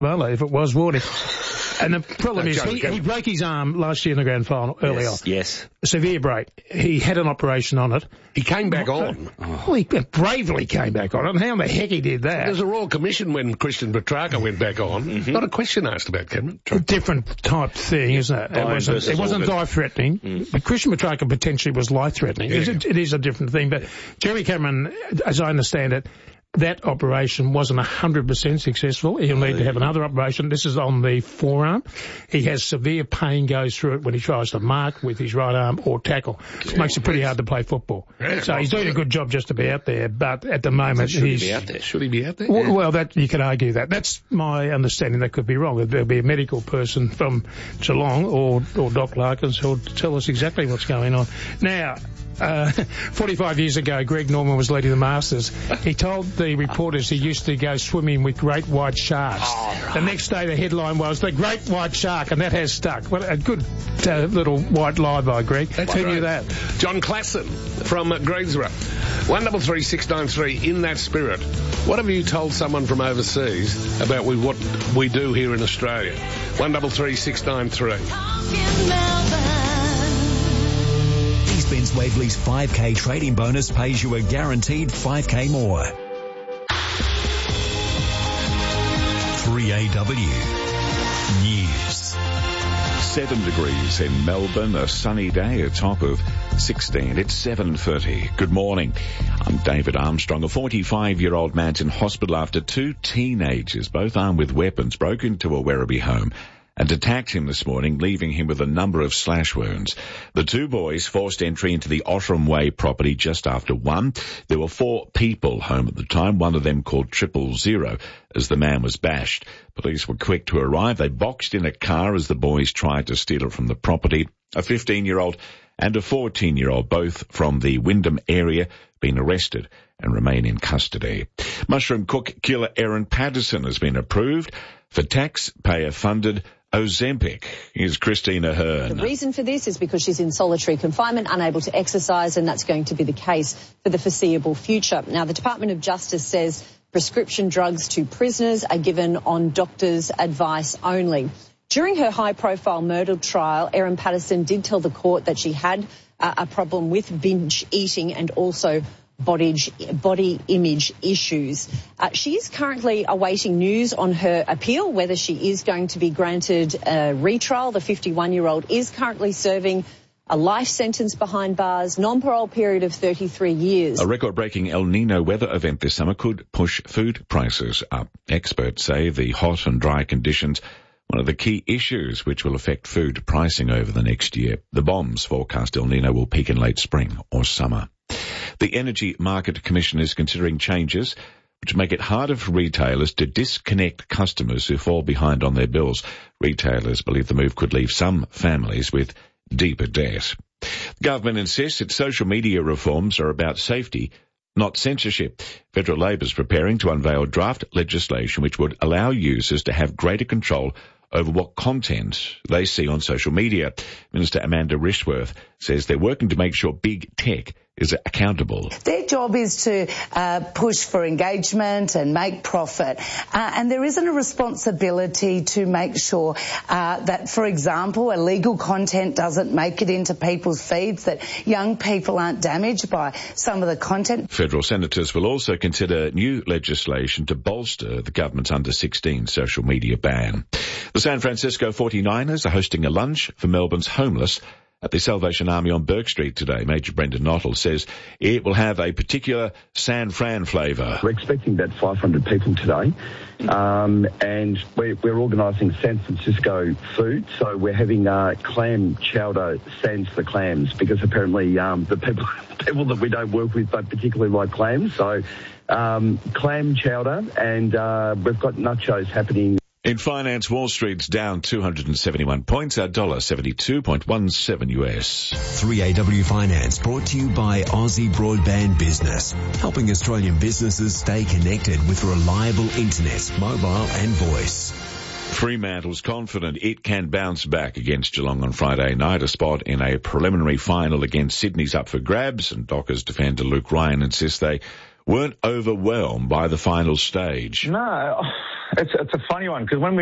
well, if it was, would he? And the problem is, he broke his arm last year in the grand final early on. Yes. A severe break. He had an operation on it. He came back on. Well, he bravely came back on it. And how the heck he did that? There's a Royal Commission when Christian Petrarca went back on. Mm-hmm. Not a question asked about Cameron. A different type thing, isn't it? It wasn't life-threatening. But Christian Petrarca potentially was life-threatening. Yeah. It is a different thing. But Jeremy Cameron, as I understand it, that operation wasn't 100% successful. He'll need to have another operation. This is on the forearm. He has severe pain goes through it when he tries to mark with his right arm or tackle. It makes it pretty hard to play football. So he's doing a good job just to be out there, but at the moment Should he be out there? Well, that you could argue that. That's my understanding. That could be wrong. There'll be a medical person from Geelong or Doc Larkins who'll tell us exactly what's going on. Now, 45 years ago, Greg Norman was leading the Masters. He told the reporters he used to go swimming with great white sharks. The next day the headline was, the great white shark, and that has stuck. What a good little white lie by Greg. Who knew that? John Classen from Greensborough. 133 693, in that spirit. What have you told someone from overseas about what we do here in Australia? 133 693. Spence Waverley's 5K trading bonus pays you a guaranteed 5K more. 3AW News. 7 degrees in Melbourne, a sunny day, a top of 16. It's 7:30. Good morning. I'm David Armstrong. A 45-year-old man's in hospital after 2 teenagers, both armed with weapons, broke into a Werribee home and attacked him this morning, leaving him with a number of slash wounds. The 2 boys forced entry into the Ottram Way property just after 1. There were 4 people home at the time, one of them called 000, as the man was bashed. Police were quick to arrive. They boxed in a car as the boys tried to steal it from the property. A 15-year-old and a 14-year-old, both from the Wyndham area, been arrested and remain in custody. Mushroom cook killer Erin Patterson has been approved for taxpayer-funded Ozempic. Here's Christina Hearn. The reason for this is because she's in solitary confinement, unable to exercise, and that's going to be the case for the foreseeable future. Now, the Department of Justice says prescription drugs to prisoners are given on doctors' advice only. During her high-profile murder trial, Erin Patterson did tell the court that she had a problem with binge eating and also body image issues. She is currently awaiting news on her appeal, whether she is going to be granted a retrial. The 51-year-old is currently serving a life sentence behind bars, non-parole period of 33 years. A record-breaking El Nino weather event this summer could push food prices up. Experts say the hot and dry conditions one of the key issues which will affect food pricing over the next year. The BOMs forecast El Nino will peak in late spring or summer. The Energy Market Commission is considering changes which make it harder for retailers to disconnect customers who fall behind on their bills. Retailers believe the move could leave some families with deeper debt. The government insists its social media reforms are about safety, not censorship. Federal Labor is preparing to unveil draft legislation which would allow users to have greater control over what content they see on social media. Minister Amanda Rishworth says they're working to make sure big tech is accountable. Their job is to push for engagement and make profit. And there isn't a responsibility to make sure that, for example, illegal content doesn't make it into people's feeds, that young people aren't damaged by some of the content. Federal senators will also consider new legislation to bolster the government's under-16 social media ban. The San Francisco 49ers are hosting a lunch for Melbourne's homeless at the Salvation Army on Burke Street today. Major Brendan Nottle says it will have a particular San Fran flavour. We're expecting about 500 people today, and we're organising San Francisco food. So we're having clam chowder sans the clams, because apparently the people that we don't work with don't particularly like clams. So clam chowder, and we've got nachos happening. In finance, Wall Street's down 271 points, $1.72.17 US. 3AW Finance brought to you by Aussie Broadband Business, helping Australian businesses stay connected with reliable internet, mobile and voice. Fremantle's confident it can bounce back against Geelong on Friday night. A spot in a preliminary final against Sydney's up for grabs, and Dockers defender Luke Ryan insists they weren't overwhelmed by the final stage. No, It's a funny one because when we